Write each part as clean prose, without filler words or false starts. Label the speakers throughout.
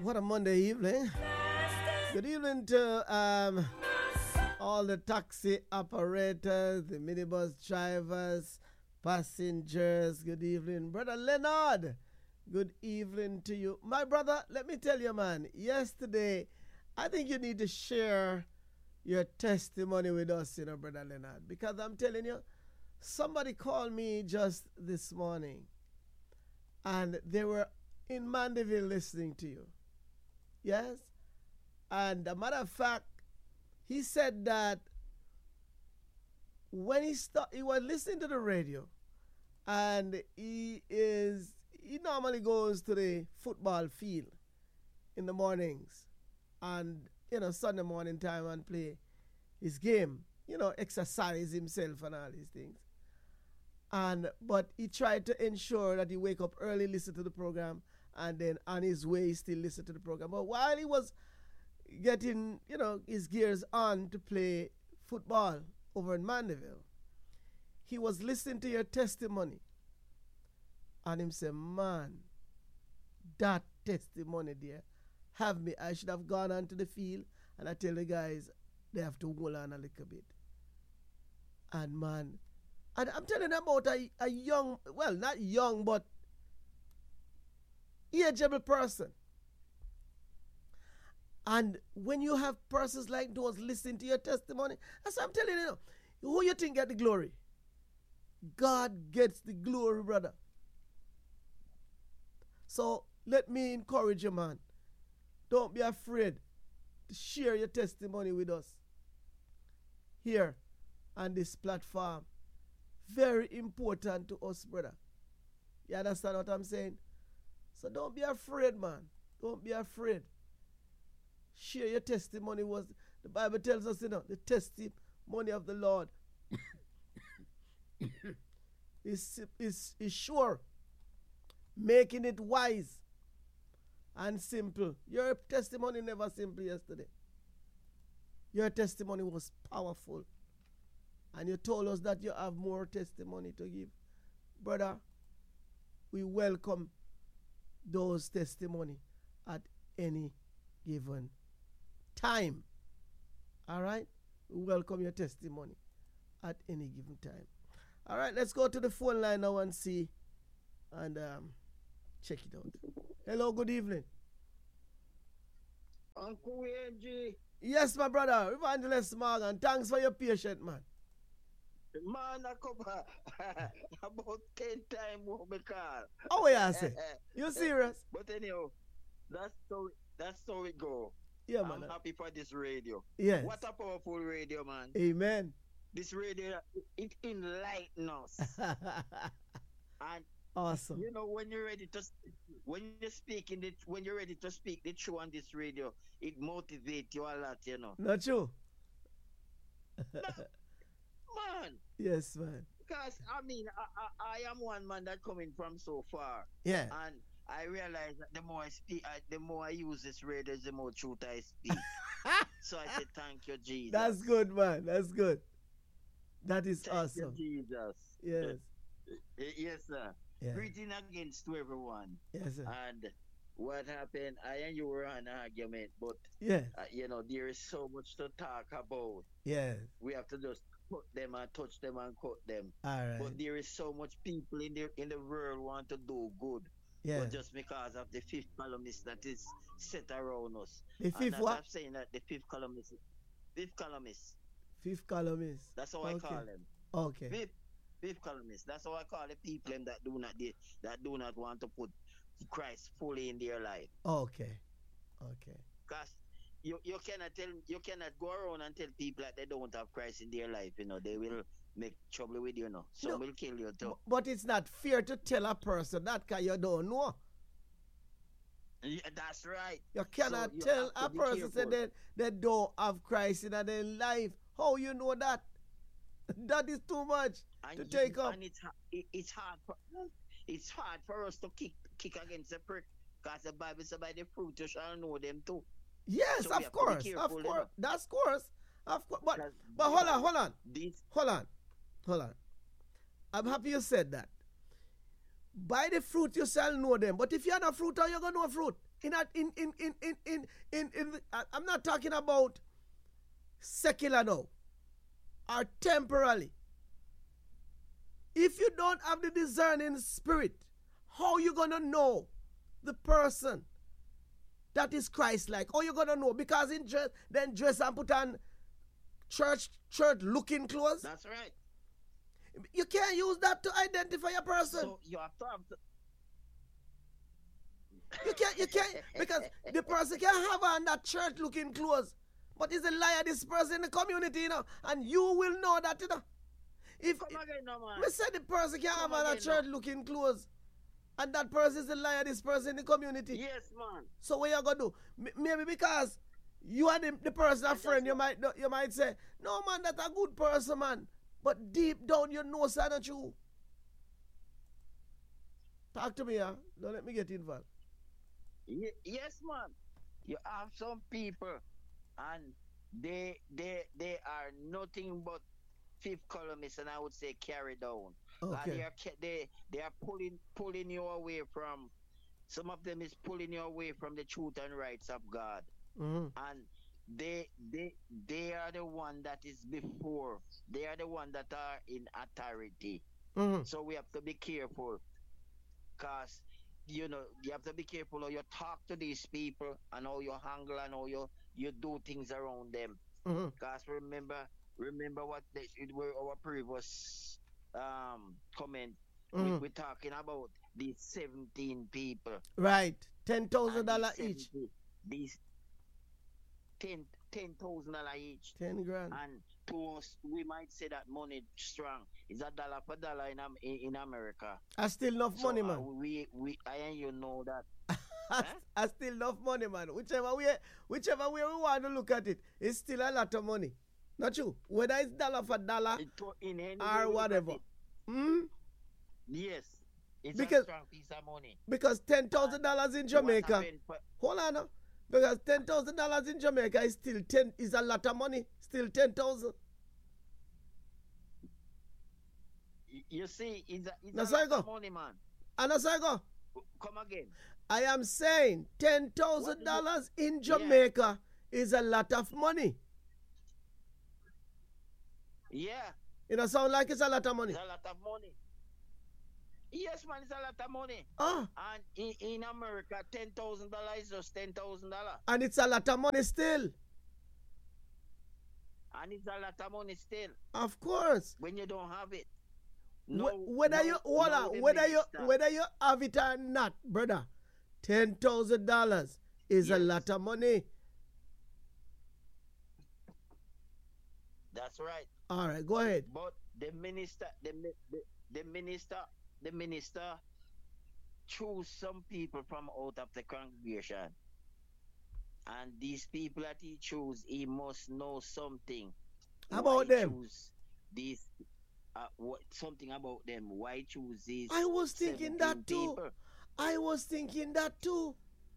Speaker 1: What a Monday evening. Good evening to all the taxi operators, the minibus drivers, passengers. Good evening, Brother Leonard. Good evening to you. My brother, let me tell you, man, yesterday, I think you need to share your testimony with us, Brother Leonard, because I'm telling you, somebody called me just this morning, and they were in Mandeville listening to you. Yes? And a matter of fact, he said that when he was listening to the radio, and he normally goes to the football field in the mornings and Sunday morning time and play his game, exercise himself and all these things. But he tried to ensure that he wake up early, listen to the program, and then on his way he still listen to the program. But while he was getting, his gears on to play football over in Mandeville, he was listening to your testimony. And him say, man, that testimony there have me. I should have gone onto the field, and I tell the guys they have to hold on a little bit. And man, and I'm telling them about a young, well, not young, but ageable person. And when you have persons like those listening to your testimony, that's what I'm telling you. Who you think get the glory? God gets the glory, brother. So let me encourage you, man. Don't be afraid to share your testimony with us here on this platform. Very important to us, brother. You understand what I'm saying? So don't be afraid, man. Don't be afraid. Share your testimony. The Bible tells us, the testimony of the Lord is sure, making it wise and simple. Your testimony never simple yesterday. Your testimony was powerful. And you told us that you have more testimony to give. Brother, we welcome those testimony at any given time. All right? We welcome your testimony at any given time. All right, let's go to the phone line now and see and check it out. Hello, good evening.
Speaker 2: Uncle AG.
Speaker 1: Yes, my brother, Evangelist Morgan. Thanks for your patience, man.
Speaker 2: Man, I come about 10 times more because.
Speaker 1: Oh, yeah, I say. You serious?
Speaker 2: But anyhow, that's how it go.
Speaker 1: Yeah, man.
Speaker 2: I'm happy for this radio.
Speaker 1: Yes.
Speaker 2: What a powerful radio, man.
Speaker 1: Amen.
Speaker 2: This radio, it enlightens us. And
Speaker 1: awesome.
Speaker 2: When you're ready to, when you're ready to speak the truth on this radio, it motivates you a lot,
Speaker 1: Not true.
Speaker 2: Man.
Speaker 1: Yes, man.
Speaker 2: Because I am one man that coming from so far.
Speaker 1: Yeah.
Speaker 2: And I realize that the more I speak, the more I use this radio, the more truth I speak. So I say thank you, Jesus.
Speaker 1: That's good, man. That's good. That is
Speaker 2: thank
Speaker 1: awesome.
Speaker 2: You, Jesus.
Speaker 1: Yes.
Speaker 2: Yes, sir.
Speaker 1: Yeah.
Speaker 2: Greeting against to everyone.
Speaker 1: Yes, sir.
Speaker 2: And what happened? I and you were on an argument, but
Speaker 1: yeah,
Speaker 2: there is so much to talk about.
Speaker 1: Yeah.
Speaker 2: We have to just cut them and touch them and cut them.
Speaker 1: All right.
Speaker 2: But there is so much people in the world want to do good.
Speaker 1: Yeah.
Speaker 2: But just because of the fifth columnist that is set around us.
Speaker 1: The fifth what?
Speaker 2: I'm saying that the fifth columnist. Fifth columnist.
Speaker 1: Fifth columnist.
Speaker 2: That's how I call them.
Speaker 1: Okay.
Speaker 2: Fifth columnist. That's how I call the people that do not want to put Christ fully in their life.
Speaker 1: Okay.
Speaker 2: Because you cannot go around and tell people that they don't have Christ in their life. They will make trouble with you. Some will kill you too.
Speaker 1: But it's not fair to tell a person that because you don't know.
Speaker 2: Yeah, that's right.
Speaker 1: You cannot tell a person that they don't have Christ in their life. How you know that? That is too much to take up.
Speaker 2: And it's hard for us to kick against the prick, because the Bible says by the fruit you shall know them too.
Speaker 1: Yes,
Speaker 2: so
Speaker 1: of course. That's course. Of course. But hold on. I'm happy you said that. By the fruit you shall know them. But if you're not fruit, how you gonna know fruit? I'm not talking about secular now or temporarily. If you don't have the discerning spirit, how you gonna know the person that is Christ-like? How you gonna know? Because in dress, then dress and put on church looking clothes.
Speaker 2: That's right.
Speaker 1: You can't use that to identify a person.
Speaker 2: So you have to have to.
Speaker 1: You can't, because the person can have on that church looking clothes, but he's a liar, this person in the community, and you will know that, If
Speaker 2: Come again, no, man.
Speaker 1: me say the person can have
Speaker 2: Come
Speaker 1: on a
Speaker 2: again,
Speaker 1: church looking clothes, and that person is a liar, this person in the community.
Speaker 2: Yes, man.
Speaker 1: So what you gonna do? Maybe because you are the person, a friend, you might say, no man, that's a good person, man. But deep down you know it's not true. Talk to me, yeah. Don't let me get involved.
Speaker 2: Yes, man. You have some people, and they are nothing but fifth columnists, and I would say carry down.
Speaker 1: Okay.
Speaker 2: They are pulling you away from. Some of them is pulling you away from the truth and rights of God, and they are the one that is before. They are the one that are in authority. So we have to be careful, cause you have to be careful how you talk to these people and how you handle and how you do things around them. Cause remember what were our previous comment. We're talking about these 17 people.
Speaker 1: Right. $10,000 each.
Speaker 2: These $10,000 each.
Speaker 1: 10 grand.
Speaker 2: And to us, we might say that money strong. It's a dollar for dollar in America.
Speaker 1: I still enough money, man.
Speaker 2: I and you know that.
Speaker 1: I still enough money, man. Whichever way we want to look at it, it's still a lot of money. Not true. Whether it's dollar for dollar or whatever.
Speaker 2: Yes. It's
Speaker 1: because,
Speaker 2: a strong piece of money.
Speaker 1: Because $10,000 in Jamaica. Hold on now. Because $10,000 in Jamaica is still is a lot of money. Still 10,000.
Speaker 2: You see, it's a lot of money, man.
Speaker 1: And that's how I go.
Speaker 2: Come again.
Speaker 1: I am saying $10,000 in Jamaica is a lot of money.
Speaker 2: Yeah.
Speaker 1: It don't sound like it's a lot of money.
Speaker 2: It's a lot of money. Yes, man, it's a lot of money. And in America, $10,000 is just $10,000.
Speaker 1: And it's a lot of money still.
Speaker 2: And it's a lot of money still.
Speaker 1: Of course.
Speaker 2: When you don't have it.
Speaker 1: Whether you have it or not, brother, $10,000 is a lot of money.
Speaker 2: That's right.
Speaker 1: All right, go ahead.
Speaker 2: But the minister choose some people from out of the congregation, and these people that he choose, he must know something
Speaker 1: about them.
Speaker 2: Choose these, something about them. Why choose these?
Speaker 1: I was thinking that too.
Speaker 2: People.
Speaker 1: I was thinking that too.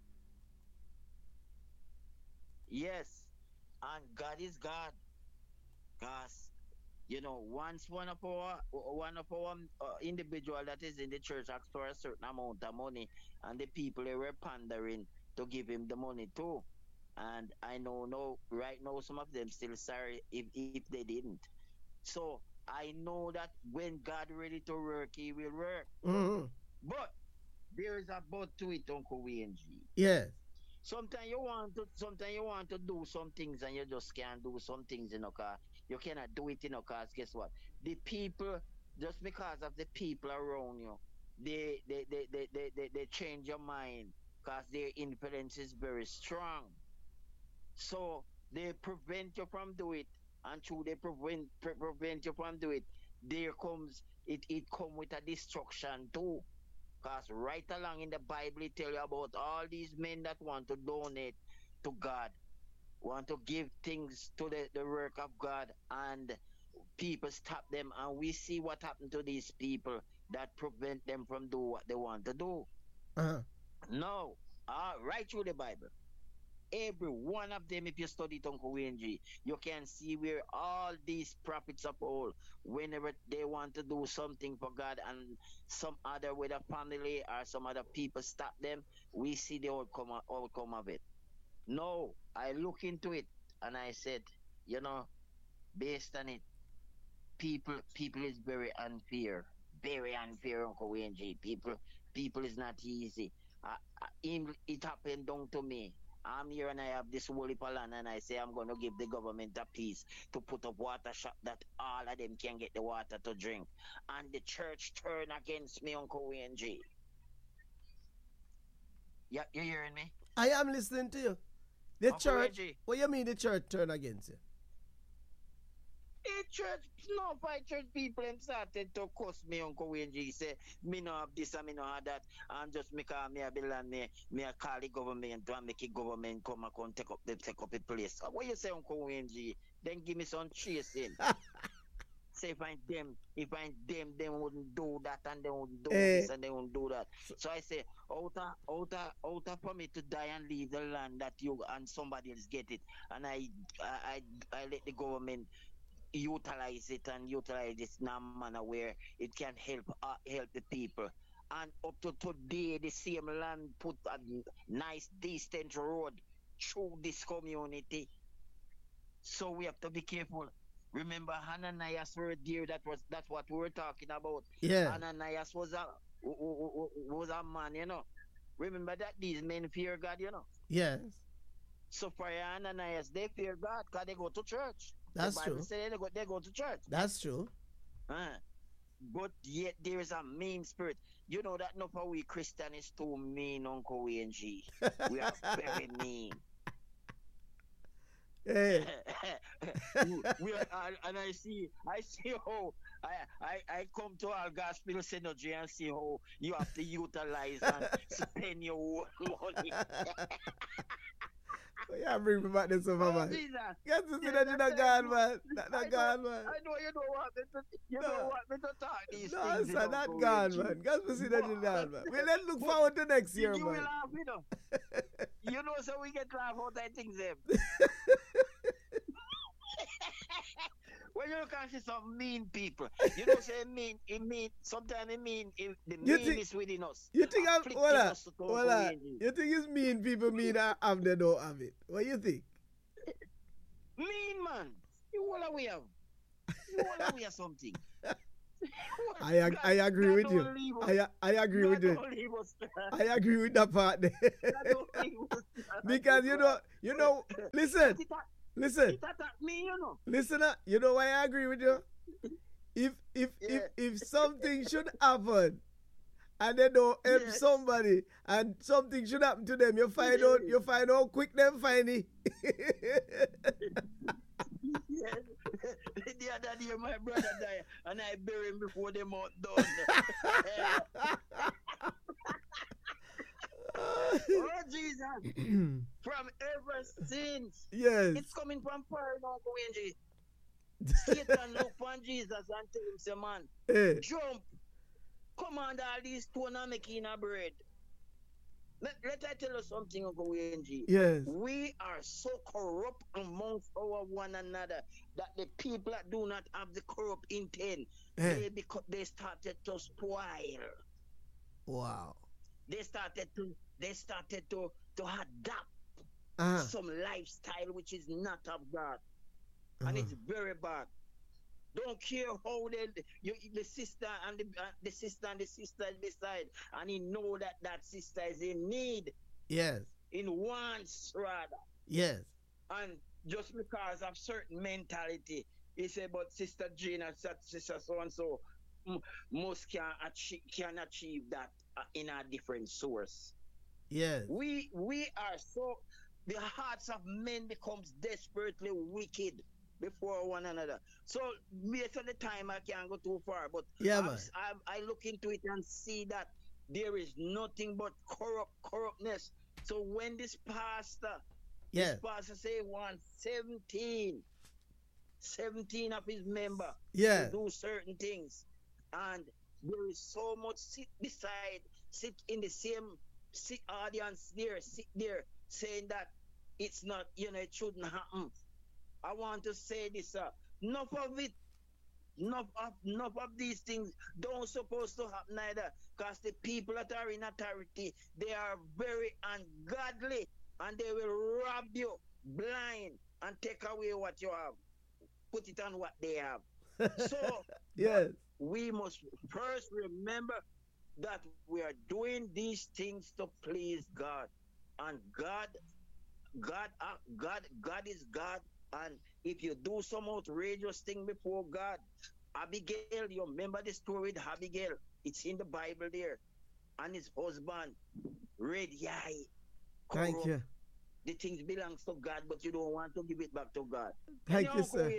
Speaker 2: Yes, and God is God, cause once one of our individual that is in the church asked for a certain amount of money, and the people they were pandering to give him the money too. And I know right now some of them still sorry if they didn't. So I know that when God ready to work, he will work. But there is a but to it, Uncle WNG.
Speaker 1: Yes.
Speaker 2: Sometimes you want to do some things and you just can't do some things, cause you cannot do it, cause guess what? The people, just because of the people around you, they change your mind, cause their influence is very strong. So they prevent you from doing it, and through they prevent you from doing it, there comes it come with a destruction too. Because right along in the Bible, it tell you about all these men that want to donate to God, want to give things to the work of God, and people stop them. And we see what happened to these people that prevent them from doing what they want to do. No, right through the Bible. Every one of them, if you study it, Uncle Wayne G, you can see where all these prophets of old, whenever they want to do something for God and some other with a family or some other people stop them, we see the outcome of it. No, I look into it and I said, you know, based on it, people is very unfair, Uncle Wayne G. People is not easy. It happened down to me. I'm here and I have this woolly land and I say I'm going to give the government a piece to put up water shop that all of them can get the water to drink. And the church turn against me, Uncle Wayne G. Yeah, you hearing me?
Speaker 1: I am listening to you. The
Speaker 2: Uncle
Speaker 1: church.
Speaker 2: Reggie.
Speaker 1: What you mean the church turn against you?
Speaker 2: Church, no, five church people and started to cuss me, Uncle Wayne G. Say, me no have this and me no have that. And just me call me a bill and me a call the government and make the government come and take up the place. What you say, Uncle Wayne G? Then give me some chasing. Say if I them wouldn't do that and they wouldn't do this and they wouldn't do that. So I say, outer for me to die and leave the land that you and somebody else get it. And I let the government utilize it and utilize this in a manner where it can help the people. And up to today, the same land put a nice, distant road through this community. So we have to be careful. Remember, Ananias were there. That's what we were talking about.
Speaker 1: Yeah.
Speaker 2: Ananias was a man, you know. Remember that these men fear God, you know.
Speaker 1: Yes.
Speaker 2: So for Ananias, they fear God because they go to church.
Speaker 1: That's
Speaker 2: the Bible
Speaker 1: true.
Speaker 2: say they go to church.
Speaker 1: That's true.
Speaker 2: But yet there is a mean spirit. You know that not for we Christian is too mean, Uncle Wayne G. We are very mean.
Speaker 1: Hey.
Speaker 2: we are, and I see how I come to our gospel synergy and see how you have to utilize and spend your money.
Speaker 1: Yeah, bring me back this over, man.
Speaker 2: Jesus.
Speaker 1: Get to see that you're not gone, man. Not gone, man.
Speaker 2: I know you don't want me to, don't want me to talk these
Speaker 1: No,
Speaker 2: things.
Speaker 1: sir, not gone, man. Get to see that you're gone, man. Well, let's look forward to next year,
Speaker 2: you
Speaker 1: man.
Speaker 2: will laugh, you know. You know, so we get laugh out of things, them. When you can see some mean people, you know, say sometimes the mean is within us.
Speaker 1: You think
Speaker 2: hold on.
Speaker 1: You think it's mean people mean I have they don't have it? What you think?
Speaker 2: Mean man, you all we have. You all we have something.
Speaker 1: I agree with you. I agree with you. I agree with that part there. Because you know, listen.
Speaker 2: It attacked me, you know.
Speaker 1: Listen, you know why I agree with you? If something should happen and they don't help somebody and something should happen to them, you find out quick them find it.
Speaker 2: Yes. The other day my brother died and I buried him before them out done. Oh Jesus! From ever since.
Speaker 1: Yes.
Speaker 2: It's coming from far now, Kowenji. Satan look upon Jesus and tell him, say, man, jump. Command all these stone and make in a bread. Let I tell you something, Uncle Wenji.
Speaker 1: Yes.
Speaker 2: We are so corrupt amongst our one another that the people that do not have the corrupt intent, they started to spoil.
Speaker 1: Wow.
Speaker 2: They started to adapt some lifestyle which is not of God. And it's very bad. Don't care how the sister and the sister is beside, and he know that sister is in need.
Speaker 1: Yes.
Speaker 2: In wants rather.
Speaker 1: Yes.
Speaker 2: And just because of certain mentality, he say, but Sister Jane and Sister so and so most can achieve that in a different source.
Speaker 1: Yes.
Speaker 2: We are so, the hearts of men becomes desperately wicked before one another. So based on the time I can't go too far, but I look into it and see that there is nothing but corruptness. So when this pastor say one 17 of his member to do certain things, and there is so much sit in the same audience there, sit there saying that it's not, it shouldn't happen. I want to say this, enough of it. Enough of these things don't supposed to happen either. Because the people that are in authority, they are very ungodly and they will rob you blind and take away what you have. Put it on what they have. So
Speaker 1: Yes.
Speaker 2: we must first remember that we are doing these things to please God. And God is God. And if you do some outrageous thing before God, Abigail, you remember the story with Abigail? It's in the Bible there. And his husband, red eye,
Speaker 1: Thank you.
Speaker 2: the things belongs to God, but you don't want to give it back to God.
Speaker 1: Thank you, sir.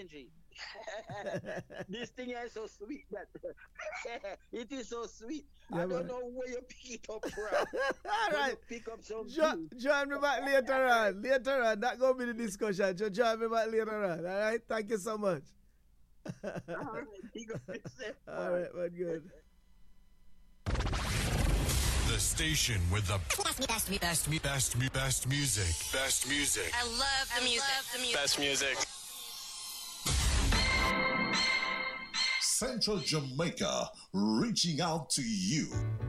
Speaker 2: This thing is so sweet that it is so sweet.
Speaker 1: Yeah,
Speaker 2: I don't
Speaker 1: man.
Speaker 2: know where you pick it up from.
Speaker 1: All right.
Speaker 2: Pick up some
Speaker 1: Join me back later on. Later on. That going to be the discussion. Join me back later on. All right. Thank you so much.
Speaker 2: All right, pick up yourself.
Speaker 1: All right, man. Good.
Speaker 3: The station with the best music. Best music.
Speaker 4: I love the music.
Speaker 5: Best music.
Speaker 3: Central Jamaica, reaching out to you.